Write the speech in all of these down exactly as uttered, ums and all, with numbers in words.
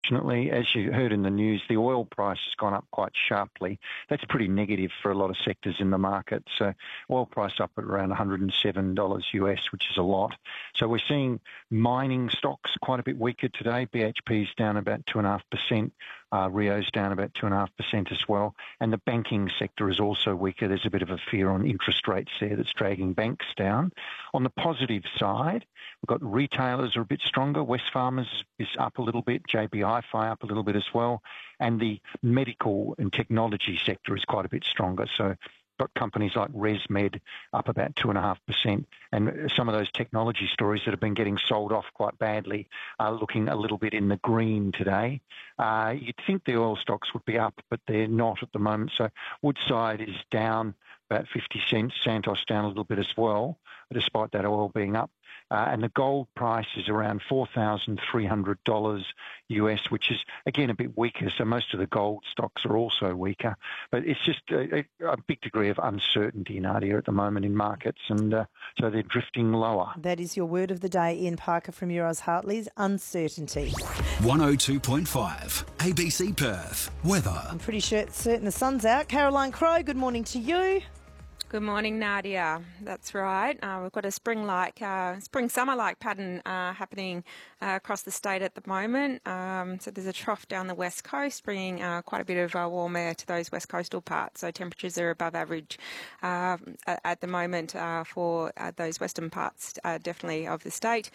unfortunately. As you heard in the news, the oil price has gone up quite sharply. That's pretty negative for a lot of sectors in the market. So oil price up at around one hundred seven dollars U S, which is a lot. So we're seeing mining stocks quite a bit weaker today. B H P's down about two point five percent. Uh, Rio's down about two point five percent as well. And the banking sector is also weaker. There's a bit of a fear on interest rates there that's dragging banks down. On the positive side, we've got retailers are a bit stronger. Wesfarmers is up a little bit. J B Hi-Fi up a little bit as well. And the medical and technology sector is quite a bit stronger. So got companies like ResMed up about two point five percent, and some of those technology stories that have been getting sold off quite badly are looking a little bit in the green today. Uh, you'd think the oil stocks would be up, but they're not at the moment. So Woodside is down about fifty cents, Santos down a little bit as well, despite that oil being up. Uh, and the gold price is around four thousand three hundred dollars U S, which is, again, a bit weaker. So most of the gold stocks are also weaker. But it's just a, a big degree of uncertainty, Nadia, at the moment in markets. And uh, so they're drifting lower. That is your word of the day, Ian Parker from Euroz Hartleys, uncertainty. one oh two point five, A B C Perth. Weather. I'm pretty sure, certain the sun's out. Caroline Crowe, good morning to you. Good morning, Nadia. That's right. Uh, we've got a spring-like, uh, spring-summer-like pattern uh, happening uh, across the state at the moment. Um, so there's a trough down the west coast, bringing uh, quite a bit of uh, warm air to those west coastal parts. So temperatures are above average uh, at the moment uh, for uh, those western parts, uh, definitely, of the state.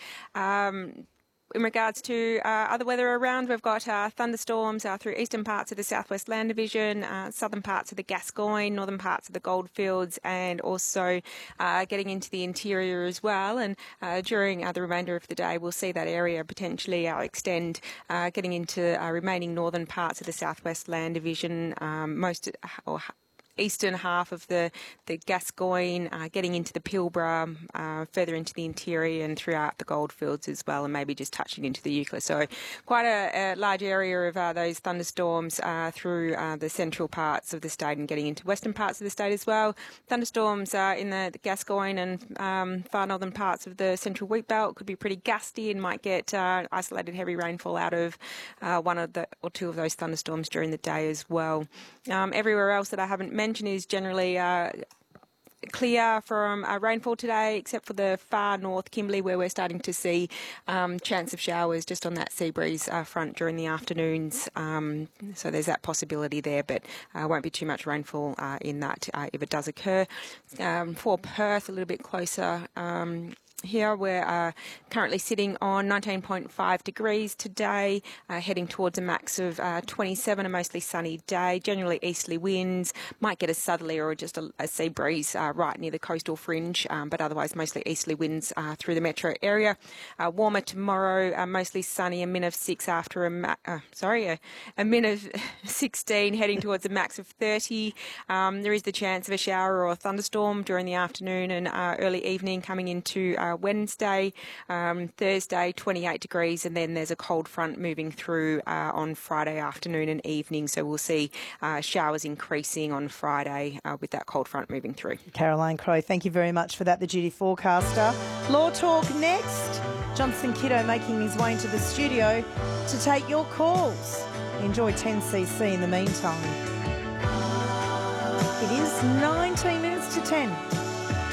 Um, In regards to uh, other weather around, we've got uh, thunderstorms uh, through eastern parts of the Southwest Land Division, uh, southern parts of the Gascoyne, northern parts of the Goldfields, and also uh, getting into the interior as well. And uh, during uh, the remainder of the day, we'll see that area potentially uh, extend, uh, getting into uh, remaining northern parts of the Southwest Land Division, um, most or eastern half of the, the Gascoyne, uh, getting into the Pilbara, uh, further into the interior and throughout the Goldfields as well, and maybe just touching into the Euclid. So quite a, a large area of uh, those thunderstorms uh, through uh, the central parts of the state and getting into western parts of the state as well. Thunderstorms uh, in the, the Gascoyne and um, far northern parts of the central wheat belt could be pretty gusty and might get uh, isolated heavy rainfall out of uh, one of the or two of those thunderstorms during the day as well. Um, everywhere else that I haven't mentioned mention is generally uh, clear from uh, rainfall today, except for the far north Kimberley, where we're starting to see um, chance of showers just on that sea breeze uh, front during the afternoons. Um, so there's that possibility there, but uh, won't be too much rainfall uh, in that uh, if it does occur. Um, for Perth, a little bit closer. Um, Here we're uh, currently sitting on nineteen point five degrees today, uh, heading towards a max of uh, twenty-seven, a mostly sunny day, generally easterly winds, might get a southerly or just a, a sea breeze uh, right near the coastal fringe, um, but otherwise mostly easterly winds uh, through the metro area. Uh, warmer tomorrow, uh, mostly sunny, a min of six after a, ma- uh, sorry, a, a min of sixteen, heading towards a max of thirty. Um, there is the chance of a shower or a thunderstorm during the afternoon and uh, early evening coming into uh, Wednesday, um, Thursday, twenty-eight degrees, and then there's a cold front moving through uh, on Friday afternoon and evening. So we'll see uh, showers increasing on Friday uh, with that cold front moving through. Caroline Crowe, thank you very much for that, the duty forecaster. Law Talk next. Johnson Kiddo making his way into the studio to take your calls. Enjoy ten C C in the meantime. It is nineteen minutes to ten.